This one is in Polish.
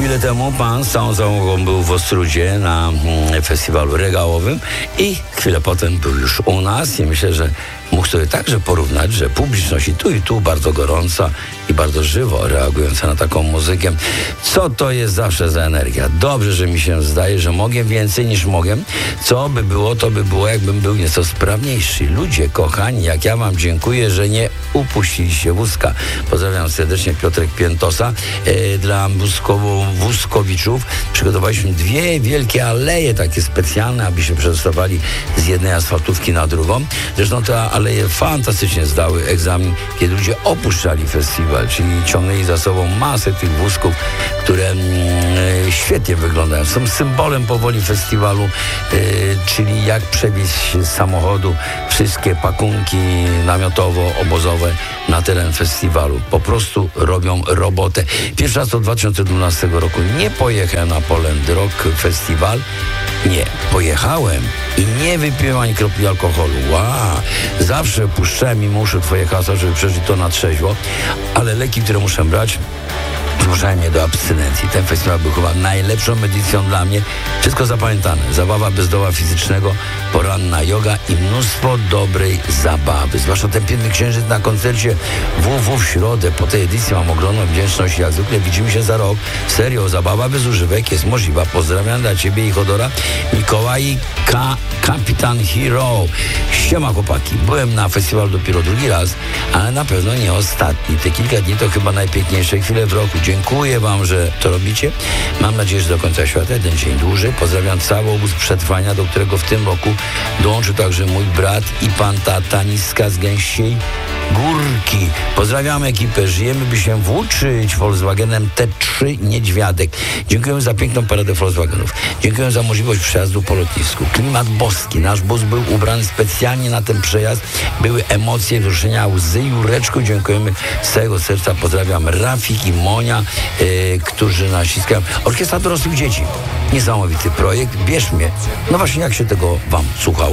Chwilę temu pan z całą załogą był w Ostródzie na festiwalu regałowym i chwilę potem był już u nas i myślę, że mógł sobie także porównać, że publiczność i tu bardzo gorąca i bardzo żywo reagująca na taką muzykę. Co to jest zawsze za energia? Dobrze, że mi się zdaje, że mogę więcej niż mogę. Co by było, to by było, jakbym był nieco sprawniejszy. Ludzie kochani, jak ja wam dziękuję, że nie upuściliście wózka. Pozdrawiam serdecznie Piotrek Piętosa. Dla wózkowiczów przygotowaliśmy 2 wielkie aleje, takie specjalne, aby się przetestowali z jednej asfaltówki na drugą. Zresztą te aleje fantastycznie zdały egzamin, kiedy ludzie opuszczali festiwal, czyli ciągnęli za sobą masę tych wózków, które świetnie wyglądają. Są symbolem powoli festiwalu, czyli jak przewieźć z samochodu wszystkie pakunki namiotowo-obozowe na teren festiwalu. Po prostu robią robotę. Pierwszy raz od 2012 roku nie pojechałem na Poland Rock Festival. Nie, pojechałem i nie wypiłem ani kropli alkoholu. Zawsze puszczałem mimo uszu twoje hasła, żeby przeżyć to na trzeźwo, ale leki, które muszę brać, zmuszałem mnie do abstynencji. Ten festiwal był chyba najlepszą edycją dla mnie. Wszystko zapamiętane. Zabawa bez doła fizycznego, poranna joga i mnóstwo dobrej zabawy. Zwłaszcza ten piękny księżyc na koncercie WW w środę. Po tej edycji mam ogromną wdzięczność. Jak zwykle widzimy się za rok. Serio, zabawa bez używek jest możliwa. Pozdrawiam dla ciebie i Chodora. Mikołaj Kapitan Hero. Siema chłopaki. Byłem na festiwalu dopiero drugi raz, ale na pewno nie ostatni. Te kilka dni to chyba najpiękniejsze chwile w roku. Dziękuję wam, że to robicie. Mam nadzieję, że do końca świata jeden dzień dłużej. Pozdrawiam cały obóz przetrwania, do którego w tym roku dołączył także mój brat i pan tata Niska z Gęsiej Górki. Pozdrawiam ekipę. Żyjemy, by się włóczyć Volkswagenem T3 Niedźwiadek. Dziękuję za piękną paradę Volkswagenów. Dziękuję za możliwość przejazdu po lotnisku. Klimat boski. Nasz bus był ubrany specjalnie na ten przejazd. Były emocje, wzruszenia, łzy. Jureczku, dziękujemy z całego serca. Pozdrawiam Rafik i Monia, którzy naciskają. Orkiestra dorosłych dzieci. Niesamowity projekt. Bierz mnie. No właśnie, jak się tego wam słuchało?